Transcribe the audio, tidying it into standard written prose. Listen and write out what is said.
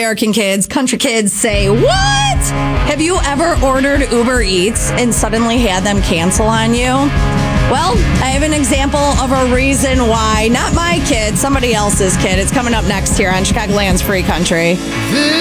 American kids, country kids say, what? Have you ever ordered Uber Eats and suddenly had them cancel on you? Well, I have an example of a reason why. Not my kid, somebody else's kid. It's coming up next here on Chicagoland's Free Country.